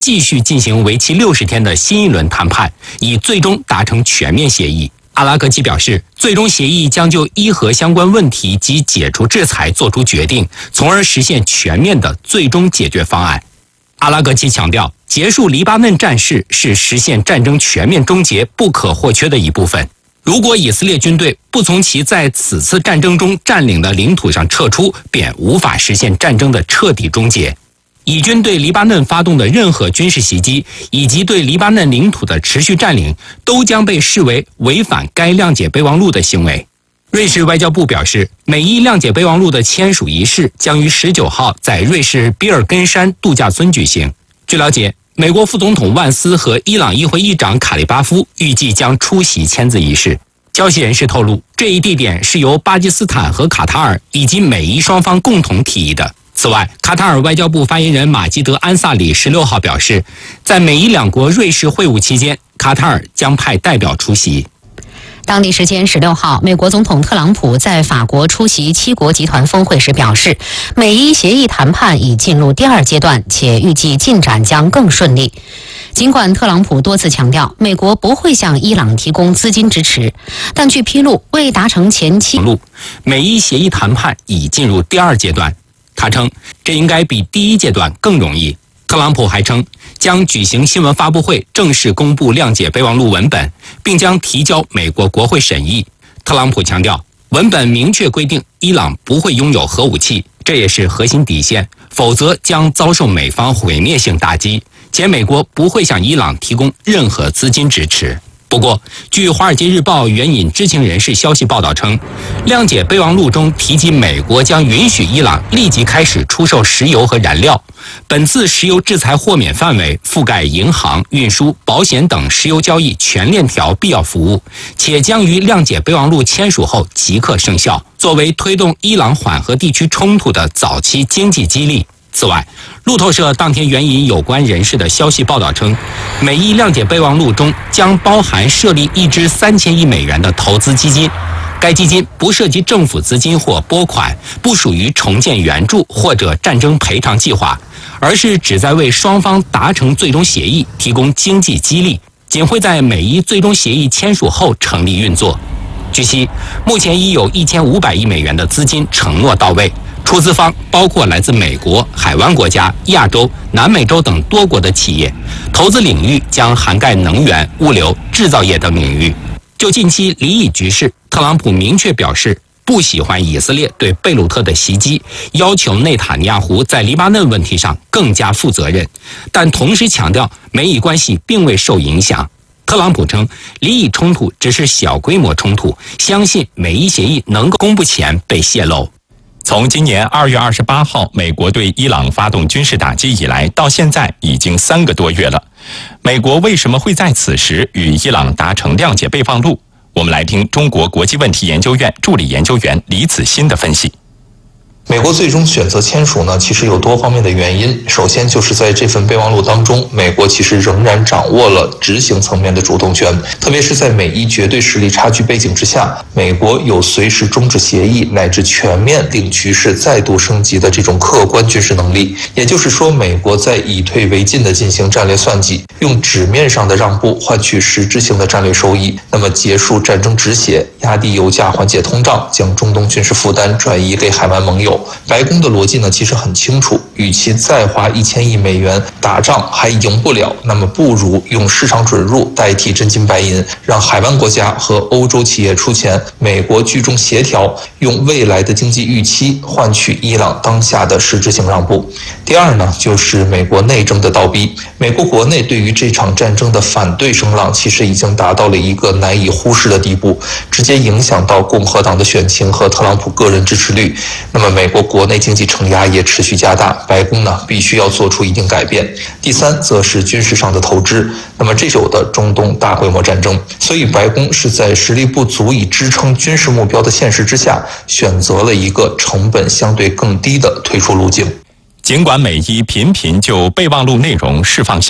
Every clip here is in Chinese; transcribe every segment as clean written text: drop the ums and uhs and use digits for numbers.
继续进行为期60天的新一轮谈判，以最终达成全面协议。阿拉格齐表示，最终协议将就伊核相关问题及解除制裁作出决定，从而实现全面的最终解决方案。阿拉格齐强调，结束黎巴嫩战事是实现战争全面终结不可或缺的一部分。如果以色列军队不从其在此次战争中占领的领土上撤出，便无法实现战争的彻底终结。以军对黎巴嫩发动的任何军事袭击，以及对黎巴嫩领土的持续占领，都将被视为违反该谅解备忘录的行为。瑞士外交部表示，美伊谅解备忘录的签署仪式将于19号在瑞士比尔根山度假村举行。据了解，美国副总统万斯和伊朗议会议长卡利巴夫预计将出席签字仪式。消息人士透露，这一地点是由巴基斯坦和卡塔尔以及美伊双方共同提议的。此外，卡塔尔外交部发言人马基德·安萨里16号表示，在美伊两国瑞士会晤期间，卡塔尔将派代表出席。 当地时间16号，美国总统特朗普在法国出席7国集团峰会时表示，美伊协议谈判已进入第2阶段，且预计进展将更顺利。尽管特朗普多次强调美国不会向伊朗提供资金支持，但据披露，为达成前期美伊协议谈判已进入第2阶段。他称，这应该比第1阶段更容易。特朗普还称，将举行新闻发布会，正式公布谅解备忘录文本，并将提交美国国会审议。特朗普强调，文本明确规定伊朗不会拥有核武器，这也是核心底线，否则将遭受美方毁灭性打击，且美国不会向伊朗提供任何资金支持。不过，据《华尔街日报》援引知情人士消息报道称，谅解备忘录中提及美国将允许伊朗立即开始出售石油和燃料。本次石油制裁豁免范围覆盖银行、运输、保险等石油交易全链条必要服务，且将于谅解备忘录签署后即刻生效，作为推动伊朗缓和地区冲突的早期经济激励。此外，路透社当天援引有关人士的消息报道称，美伊谅解备忘录中将包含设立一支3000亿美元的投资基金，该基金不涉及政府资金或拨款，不属于重建援助或者战争赔偿计划，而是旨在为双方达成最终协议提供经济激励，仅会在美伊最终协议签署后成立运作。据悉，目前已有1500亿美元的资金承诺到位，出资方包括来自美国、海湾国家、亚洲、南美洲等多国的企业，投资领域将涵盖能源、物流、制造业等领域。就近期离异局势，特朗普明确表示不喜欢以色列对贝鲁特的袭击，要求内塔尼亚胡在黎巴嫩问题上更加负责任，但同时强调美以关系并未受影响。特朗普称，离异冲突只是小规模冲突，相信美伊协议能够公布前被泄露。 从今年2月28号美国对伊朗发动军事打击以来，到现在已经3个多月了。美国为什么会在此时与伊朗达成谅解备忘录？我们来听中国国际问题研究院助理研究员李子欣的分析。 美国最终选择签署呢，其实有多方面的原因。首先就是在这份备忘录当中，美国其实仍然掌握了执行层面的主动权，特别是在美伊绝对实力差距背景之下，美国有随时终止协议乃至全面令局势再度升级的这种客观军事能力。也就是说，美国在以退为进的进行战略算计，用纸面上的让步换取实质性的战略收益，那么结束战争止血，压低油价，缓解通胀，将中东军事负担转移给海湾盟友。白宫的逻辑呢，其实很清楚，与其再花1000亿美元打仗还赢不了，那么不如用市场准入代替真金白银，让海湾国家和欧洲企业出钱，美国居中协调，用未来的经济预期换取伊朗当下的实质性让步。第二呢，就是美国内政的倒逼。美国国内对于这场战争的反对声浪，其实已经达到了一个难以忽视的地步，直接影响到共和党的选情和特朗普个人支持率。那么美国国内经济承压也持续加大，白宫呢必须要做出一定改变。第三，则是军事上的投资。那么这有的中东大规模战争，所以白宫是在实力不足以支撑军事目标的现实之下，选择了一个成本相对更低的退出路径。 尽管美伊频频就备忘录内容释放消息，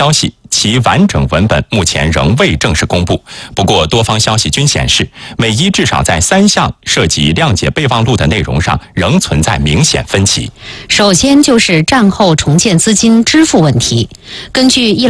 其完整文本目前仍未正式公布。不过，多方消息均显示，美伊至少在3项涉及谅解备忘录的内容上仍存在明显分歧。 首先就是战后重建资金支付问题。根据